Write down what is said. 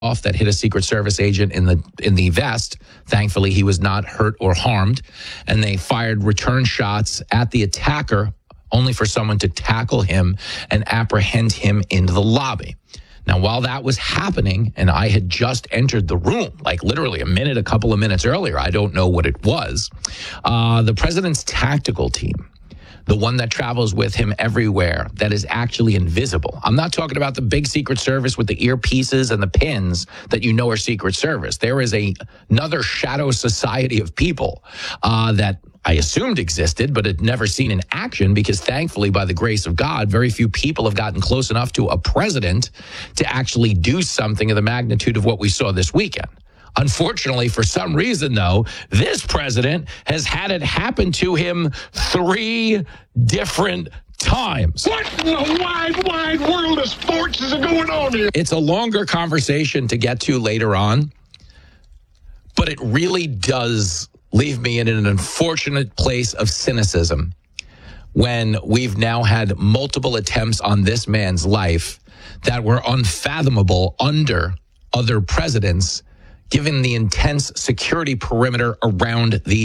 off that hit a Secret Service agent in the vest. Thankfully, he was not hurt or harmed. And they fired return shots at the attacker, only for someone to tackle him and apprehend him into the lobby. Now, while that was happening, and I had just entered the room, like literally a couple of minutes earlier, I don't know what it was, the president's tactical team, the one that travels with him everywhere, that is actually invisible. I'm not talking about the big Secret Service with the earpieces and the pins that you know are Secret Service. There is another shadow society of people that I assumed existed, but had never seen in action because thankfully, by the grace of God, very few people have gotten close enough to a president to actually do something of the magnitude of what we saw this weekend. Unfortunately, for some reason, though, this president has had it happen to him 3 different times. What in the wide world of sports is going on here? It's a longer conversation to get to later on, but it really does leave me in an unfortunate place of cynicism when we've now had multiple attempts on this man's life that were unfathomable under other presidents, given the intense security perimeter around the